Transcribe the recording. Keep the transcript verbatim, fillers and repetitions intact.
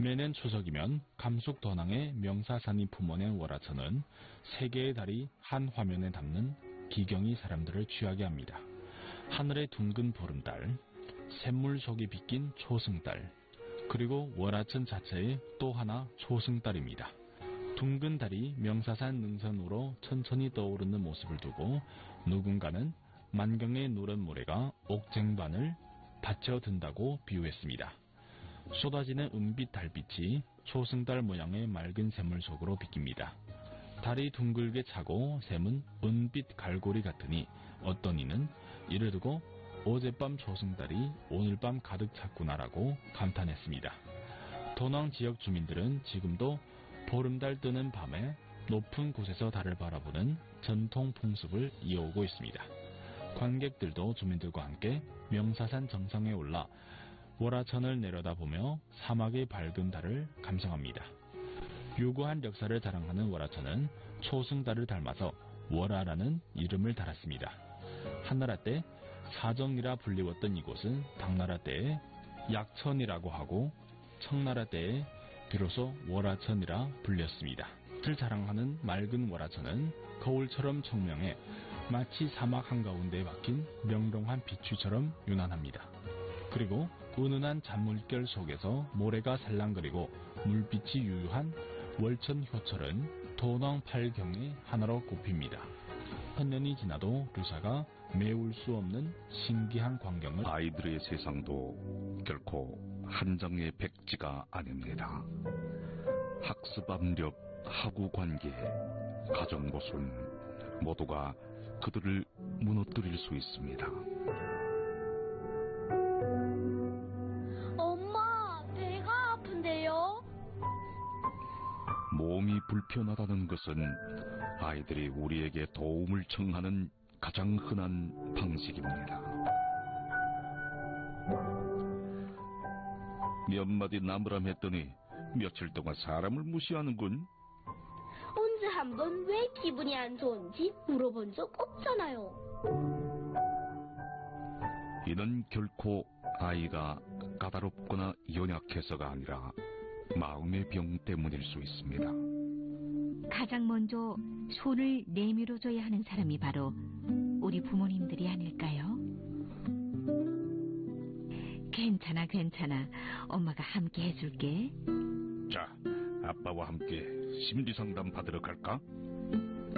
매년 추석이면 감숙 도낭의 명사산이 품어낸 월화천은 세 개의 달이 한 화면에 담는 기경이 사람들을 취하게 합니다. 하늘의 둥근 보름달, 샘물 속이 빗긴 초승달, 그리고 월화천 자체의 또 하나 초승달입니다. 둥근 달이 명사산 능선으로 천천히 떠오르는 모습을 두고 누군가는 만경의 노란 모래가 옥쟁반을 받쳐든다고 비유했습니다. 쏟아지는 은빛 달빛이 초승달 모양의 맑은 샘물 속으로 비깁니다. 달이 둥글게 차고 샘은 은빛 갈고리 같으니 어떤 이는 이를 두고 어젯밤 초승달이 오늘 밤 가득 찼구나라고 감탄했습니다. 도낭 지역 주민들은 지금도 보름달 뜨는 밤에 높은 곳에서 달을 바라보는 전통 풍습을 이어오고 있습니다. 관객들도 주민들과 함께 명사산 정상에 올라 월화천을 내려다보며 사막의 밝은 달을 감상합니다. 유구한 역사를 자랑하는 월화천은 초승달을 닮아서 월화라는 이름을 달았습니다. 한나라 때 사정이라 불리웠던 이곳은 당나라 때에 약천이라고 하고 청나라 때에 비로소 월화천이라 불렸습니다. 을 자랑하는 맑은 월화천은 거울처럼 청명해 마치 사막 한가운데에 박힌 명롱한 비추처럼 유난합니다. 그리고 은은한 잔물결 속에서 모래가 살랑거리고 물빛이 유유한 월천효철은 도낭 팔경의 하나로 꼽힙니다. 천년이 지나도 류사가 메울 수 없는 신기한 광경을 아이들의 세상도 결코 한 장의 백지가 아닙니다. 학습 압력, 하구 관계, 가정 모순 모두가 그들을 무너뜨릴 수 있습니다. 엄마, 배가 아픈데요? 몸이 불편하다는 것은 아이들이 우리에게 도움을 청하는 가장 흔한 방식입니다. 몇 마디 나무람 했더니 며칠 동안 사람을 무시하는군. 언제 한번 왜 기분이 안 좋은지 물어본 적 없잖아요. 이는 결코 아이가 까다롭거나 연약해서가 아니라 마음의 병 때문일 수 있습니다. 가장 먼저 손을 내밀어줘야 하는 사람이 바로 우리 부모님들이 아닐까요? 괜찮아, 괜찮아. 엄마가 함께 해줄게. 자, 아빠와 함께 심리상담 받으러 갈까?